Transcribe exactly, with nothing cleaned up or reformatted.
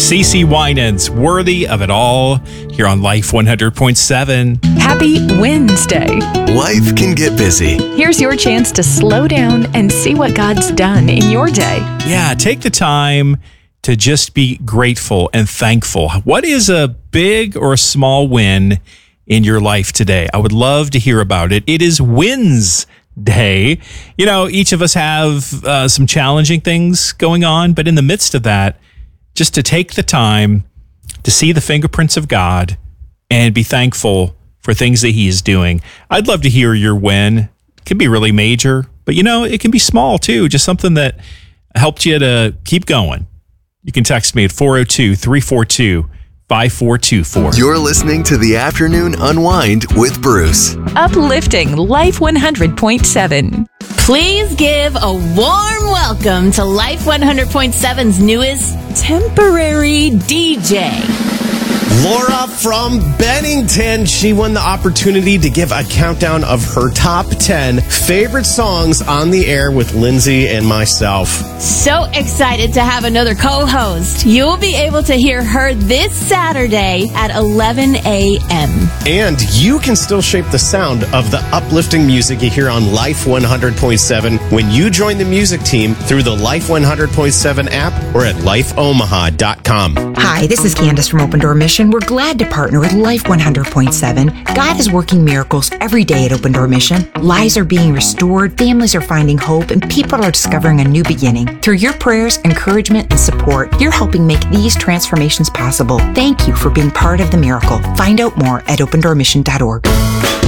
CeCe Winans, Worthy of It All, here on Life one hundred point seven. Happy Wednesday. Life can get busy. Here's your chance to slow down and see what God's done in your day. Yeah, take the time to just be grateful and thankful. What is a big or a small win in your life today? I would love to hear about it. It is Wins Day. You know, each of us have uh, some challenging things going on, but in the midst of that, just to take the time to see the fingerprints of God and be thankful for things that He is doing. I'd love to hear your win. It can be really major, but you know, it can be small too, just something that helped you to keep going. You can text me at four oh two, three four two, five four two four. You're listening to The Afternoon Unwind with Bruce. Uplifting Life one hundred point seven. Please give a warm welcome to Life one hundred point seven's newest temporary D J. Laura from Bennington. She won the opportunity to give a countdown of her top ten favorite songs on the air with Lindsay and myself. So excited to have another co-host. You'll be able to hear her this Saturday at eleven a.m. And you can still shape the sound of the uplifting music you hear on Life one hundred point seven when you join the music team through the Life one hundred point seven app or at life omaha dot com. Hi, this is Candace from Open Door Mission. We're glad to partner with Life one hundred point seven. God is working miracles every day at Open Door Mission. Lives are being restored, families are finding hope, and people are discovering a new beginning. Through your prayers, encouragement, and support, you're helping make these transformations possible. Thank you for being part of the miracle. Find out more at open door mission dot org.